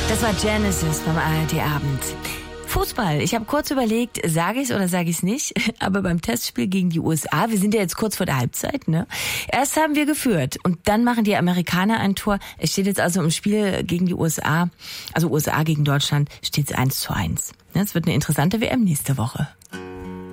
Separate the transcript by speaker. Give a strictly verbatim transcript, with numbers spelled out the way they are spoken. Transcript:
Speaker 1: Das war Genesis beim A R D-Abend. Fußball. Ich habe kurz überlegt, sage ich es oder sage ich es nicht, aber beim Testspiel gegen die U S A, wir sind ja jetzt kurz vor der Halbzeit, ne? Erst haben wir geführt und dann machen die Amerikaner ein Tor. Es steht jetzt also im Spiel gegen die U S A, also U S A gegen Deutschland, steht es eins zu eins. Es wird eine interessante W M nächste Woche.